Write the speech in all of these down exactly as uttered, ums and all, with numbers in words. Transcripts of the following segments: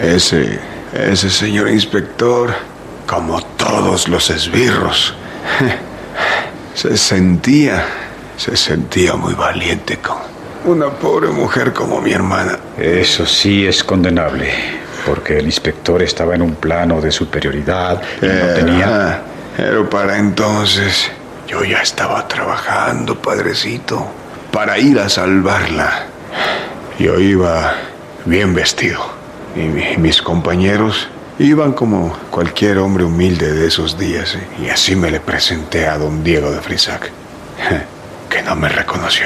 Ese, ese señor inspector, como todos los esbirros, se sentía, se sentía muy valiente con una pobre mujer como mi hermana. Eso sí es condenable, porque el inspector estaba en un plano de superioridad y eh, no tenía... Pero para entonces yo ya estaba trabajando, padrecito, para ir a salvarla. Yo iba bien vestido y mi, mis compañeros iban como cualquier hombre humilde de esos días, ¿eh? Y así me le presenté a don Diego de Frisac, que no me reconoció.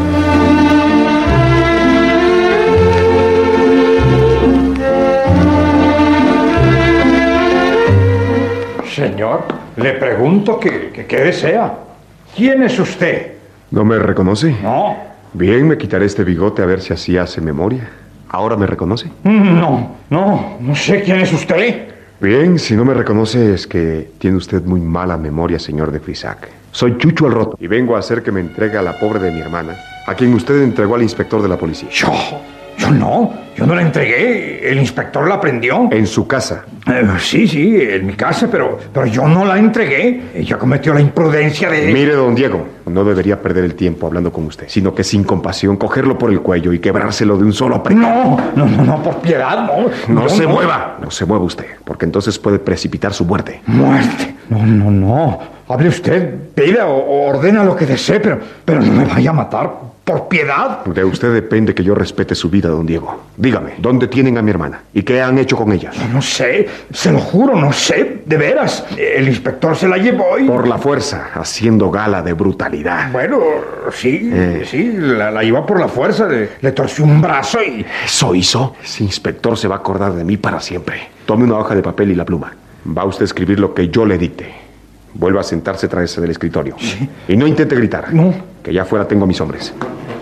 Señor, le pregunto que, que qué desea. ¿Quién es usted? ¿No me reconoce? No. Bien, me quitaré este bigote a ver si así hace memoria. ¿Ahora me reconoce? No, no, no sé quién es usted. Bien, si no me reconoce es que tiene usted muy mala memoria, señor de Frisac. Soy Chucho el Roto y vengo a hacer que me entregue a la pobre de mi hermana, a quien usted entregó al inspector de la policía. ¿Yo? Yo no, yo no la entregué. El inspector la prendió. ¿En su casa? Eh, sí, sí, en mi casa, pero, pero yo no la entregué. Ella cometió la imprudencia de... Mire, don Diego, no debería perder el tiempo hablando con usted, sino que sin compasión cogerlo por el cuello y quebrárselo de un solo apretón. No, no, no, no, por piedad, no. No se no. mueva, no se mueva usted, porque entonces puede precipitar su muerte. ¿Muerte? No, no, no. Hable usted, pida o, o ordena lo que desee, pero, pero no me vaya a matar. Por piedad. De usted depende que yo respete su vida, don Diego. Dígame, ¿dónde tienen a mi hermana? ¿Y qué han hecho con ella? No sé, se lo juro, no sé, de veras. El inspector se la llevó y... Por la fuerza, haciendo gala de brutalidad. Bueno, sí, eh. sí, la, la llevó por la fuerza, le, le torció un brazo y... ¿Eso hizo? Ese inspector se va a acordar de mí para siempre. Tome una hoja de papel y la pluma. Va usted a escribir lo que yo le dicte. Vuelva a sentarse tras del escritorio. Sí. Y no intente gritar. No. Que ya afuera tengo a mis hombres.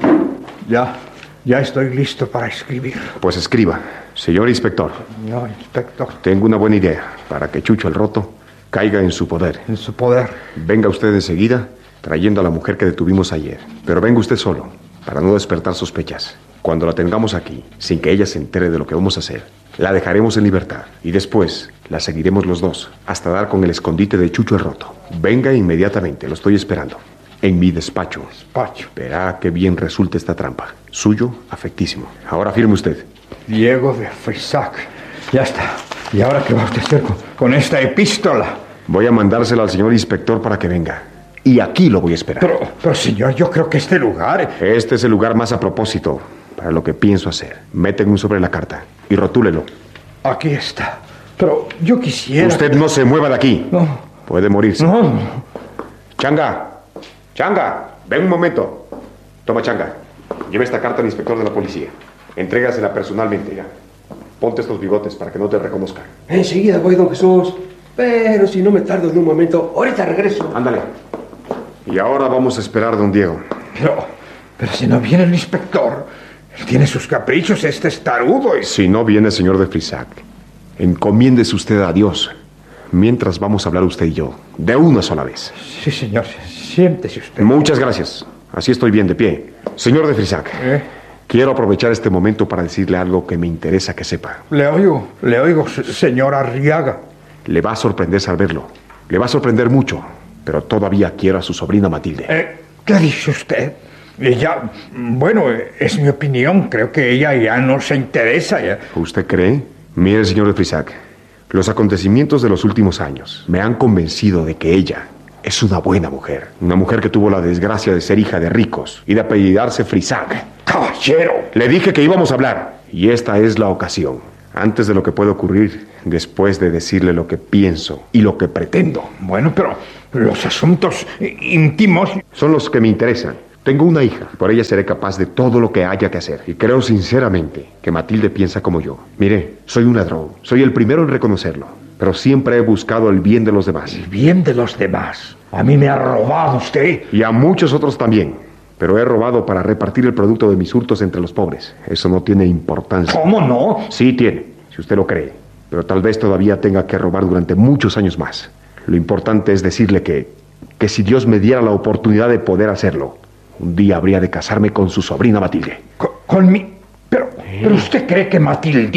Ya, ya estoy listo para escribir. Pues escriba. Señor inspector. No, inspector. Tengo una buena idea para que Chucho el Roto caiga en su poder. En su poder. Venga usted enseguida trayendo a la mujer que detuvimos ayer. Pero venga usted solo, para no despertar sospechas. Cuando la tengamos aquí, sin que ella se entere de lo que vamos a hacer, la dejaremos en libertad. Y después la seguiremos los dos hasta dar con el escondite de Chucho el Roto. Venga inmediatamente, lo estoy esperando. En mi despacho. Despacho. Verá qué bien resulta esta trampa. Suyo, afectísimo. Ahora firme usted. Diego de Frisac. Ya está. ¿Y ahora qué va usted a hacer con, con esta epístola? Voy a mandársela al señor inspector para que venga. Y aquí lo voy a esperar. Pero, pero señor, yo creo que este lugar... Este es el lugar más a propósito para lo que pienso hacer. Meten un sobre la carta y rotúlelo. Aquí está. Pero yo quisiera... Usted no se mueva de aquí. No. Puede morirse. No. Changa. Changa, ven un momento. Toma, Changa. Lleva esta carta al inspector de la policía. Entrégasela personalmente, ya. Ponte estos bigotes para que no te reconozcan. Enseguida voy, don Jesús. Pero si no me tardo en un momento, ahorita regreso. Ándale. Y ahora vamos a esperar, don Diego. Pero, pero si no viene el inspector, él tiene sus caprichos, este es tarudo y... Si no viene, señor de Frisac, encomiéndese usted a Dios. Mientras vamos a hablar usted y yo, de una sola vez. Sí, señor. Siéntese usted. Muchas gracias. Así estoy bien de pie. Señor de Frisac, ¿Eh? quiero aprovechar este momento para decirle algo que me interesa que sepa. Le oigo, le oigo, señor Arriaga. Le va a sorprender saberlo. Le va a sorprender mucho. Pero todavía quiero a su sobrina Matilde. Eh, ¿Qué dice usted? Ella, bueno, es mi opinión. Creo que ella ya no se interesa. Ya. ¿Usted cree? Mire, señor de Frisac, los acontecimientos de los últimos años me han convencido de que ella es una buena mujer. Una mujer que tuvo la desgracia de ser hija de ricos y de apellidarse Frisac. ¡Caballero! Le dije que íbamos a hablar. Y esta es la ocasión. Antes de lo que puede ocurrir, después de decirle lo que pienso y lo que pretendo. Bueno, pero los asuntos íntimos... Son los que me interesan. Tengo una hija. Por ella seré capaz de todo lo que haya que hacer. Y creo sinceramente que Matilde piensa como yo. Mire, soy un ladrón. Soy el primero en reconocerlo. Pero siempre he buscado el bien de los demás. El bien de los demás. A mí me ha robado usted. Y a muchos otros también. Pero he robado para repartir el producto de mis hurtos entre los pobres. Eso no tiene importancia. ¿Cómo no? Sí tiene, si usted lo cree. Pero tal vez todavía tenga que robar durante muchos años más. Lo importante es decirle que, que si Dios me diera la oportunidad de poder hacerlo, un día habría de casarme con su sobrina Matilde. ¿Con, con mi...? Pero, ¿Eh? pero usted cree que Matildita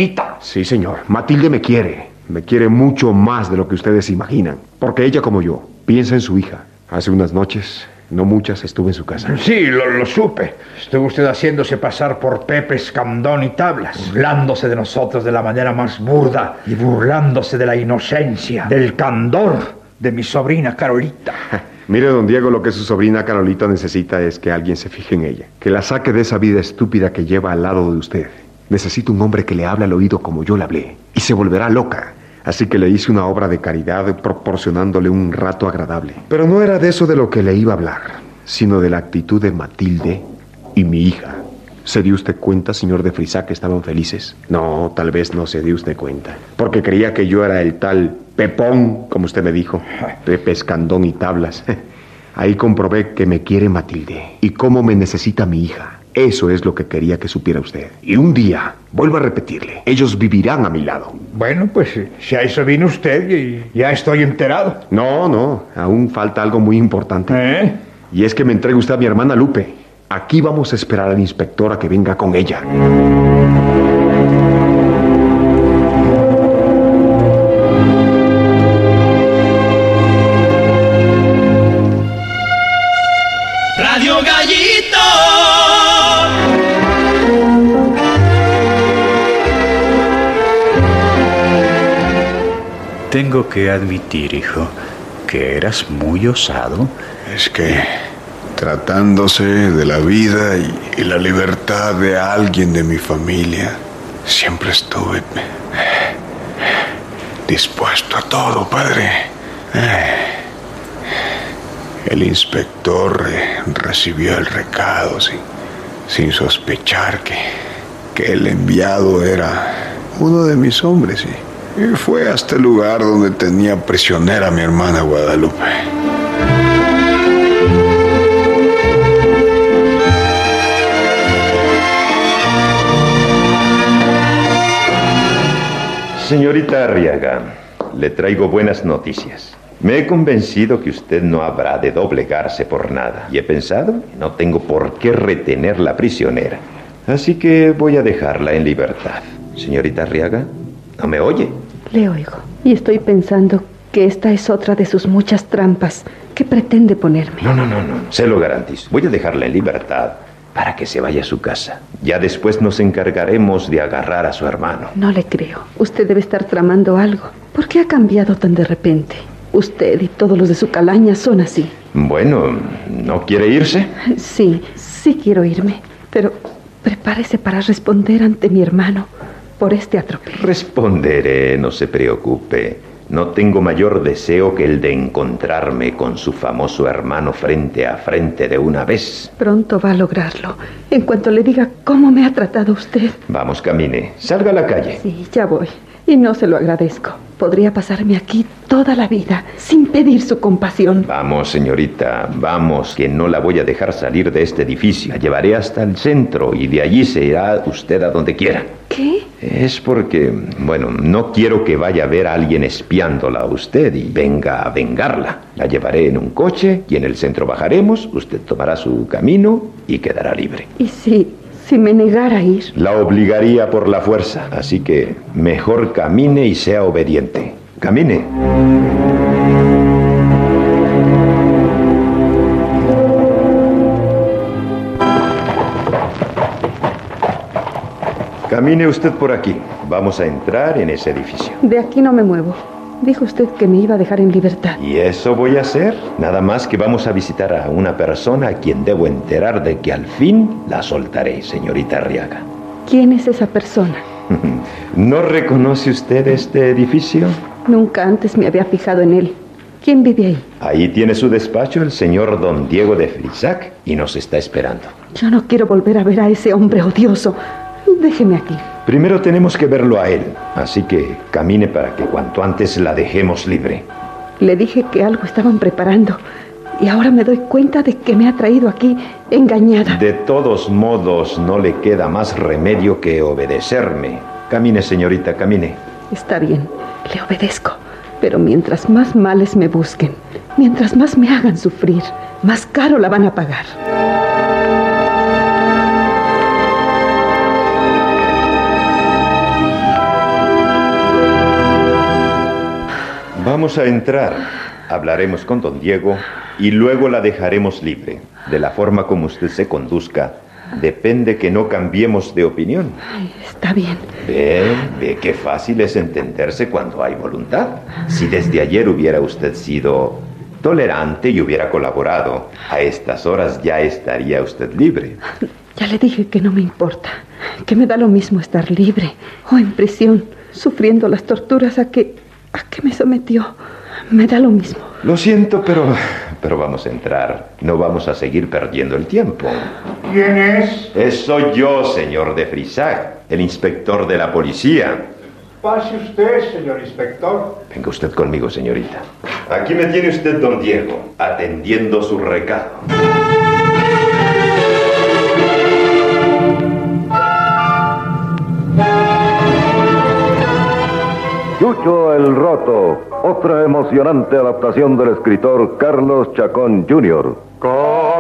Sí, señor. Matilde me quiere. Me quiere mucho más de lo que ustedes imaginan. Porque ella, como yo, piensa en su hija. Hace unas noches, no muchas, estuve en su casa. Sí, lo, lo supe. Estuvo usted haciéndose pasar por Pepe Escandón y Tablas, burlándose de nosotros de la manera más burda y burlándose de la inocencia, del candor de mi sobrina Carolita. Mire, don Diego, lo que su sobrina Carolita necesita es que alguien se fije en ella, que la saque de esa vida estúpida que lleva al lado de usted. Necesita un hombre que le hable al oído como yo le hablé, y se volverá loca. Así que le hice una obra de caridad proporcionándole un rato agradable. Pero no era de eso de lo que le iba a hablar, sino de la actitud de Matilde y mi hija. ¿Se dio usted cuenta, señor de Frisac, que estaban felices? No, tal vez no se dio usted cuenta, porque creía que yo era el tal Pepón, como usted me dijo, Pepe Escandón y Tablas. Ahí comprobé que me quiere Matilde y cómo me necesita mi hija. Eso es lo que quería que supiera usted. Y un día, vuelvo a repetirle, ellos vivirán a mi lado. Bueno, pues si a eso vino usted, y ya estoy enterado. No, no, aún falta algo muy importante. ¿Eh? Y es que me entregue usted a mi hermana Lupe. Aquí vamos a esperar al inspector a que venga con ella. Radio Gallito. Tengo que admitir, hijo, que eras muy osado. Es que, tratándose de la vida y, y la libertad de alguien de mi familia, siempre estuve dispuesto a todo, padre. El inspector recibió el recado sin, sin sospechar que, que el enviado era uno de mis hombres y, y fue hasta el lugar donde tenía prisionera a mi hermana Guadalupe. Señorita Arriaga, le traigo buenas noticias. Me he convencido que usted no habrá de doblegarse por nada. Y he pensado que no tengo por qué retenerla prisionera. Así que voy a dejarla en libertad. Señorita Arriaga, ¿no me oye? Le oigo. Y estoy pensando que esta es otra de sus muchas trampas que pretende ponerme. No, no, no, no. Se lo garantizo. Voy a dejarla en libertad para que se vaya a su casa. Ya después nos encargaremos de agarrar a su hermano. No le creo. Usted debe estar tramando algo. ¿Por qué ha cambiado tan de repente? Usted y todos los de su calaña son así. Bueno, ¿no quiere irse? Sí, sí quiero irme. Pero prepárese para responder ante mi hermano por este atropello. Responderé, no se preocupe. No tengo mayor deseo que el de encontrarme con su famoso hermano frente a frente de una vez. Pronto va a lograrlo, en cuanto le diga cómo me ha tratado usted. Vamos, camine. Salga a la calle. Sí, ya voy. Y no se lo agradezco. Podría pasarme aquí toda la vida sin pedir su compasión. Vamos, señorita, vamos, que no la voy a dejar salir de este edificio. La llevaré hasta el centro y de allí se irá usted a donde quiera. ¿Qué? Es porque, bueno, no quiero que vaya a ver a alguien espiándola a usted y venga a vengarla. La llevaré en un coche y en el centro bajaremos, usted tomará su camino y quedará libre. ¿Y si, si me negara a ir? La obligaría por la fuerza, así que mejor camine y sea obediente. Camine. Camine usted por aquí. Vamos a entrar en ese edificio. De aquí no me muevo. Dijo usted que me iba a dejar en libertad. ¿Y eso voy a hacer? Nada más que vamos a visitar a una persona a quien debo enterar de que al fin la soltaré, señorita Arriaga. ¿Quién es esa persona? ¿No reconoce usted este edificio? Nunca antes me había fijado en él. ¿Quién vive ahí? Ahí tiene su despacho el señor don Diego de Frisac y nos está esperando. Yo no quiero volver a ver a ese hombre odioso. Déjeme aquí. Primero tenemos que verlo a él, así que camine para que cuanto antes la dejemos libre. Le dije que algo estaban preparando y ahora me doy cuenta de que me ha traído aquí engañada. De todos modos, no le queda más remedio que obedecerme. Camine, señorita, camine. Está bien, le obedezco. Pero mientras más males me busquen, mientras más me hagan sufrir, más caro la van a pagar. Vamos a entrar, hablaremos con don Diego y luego la dejaremos libre. De la forma como usted se conduzca, depende que no cambiemos de opinión. Ay, está bien. Ve, ve qué fácil es entenderse cuando hay voluntad. Si desde ayer hubiera usted sido tolerante y hubiera colaborado, a estas horas ya estaría usted libre. Ya le dije que no me importa, que me da lo mismo estar libre o en prisión, sufriendo las torturas a que, a que me sometió. Me da lo mismo. Lo siento, pero, pero vamos a entrar. No vamos a seguir perdiendo el tiempo. ¿Quién es? Es soy yo, señor de Frisac, el inspector de la policía. Pase usted, señor inspector. Venga usted conmigo, señorita. Aquí me tiene usted, don Diego, atendiendo su recado. Chucho el Roto, otra emocionante adaptación del escritor Carlos Chacón junior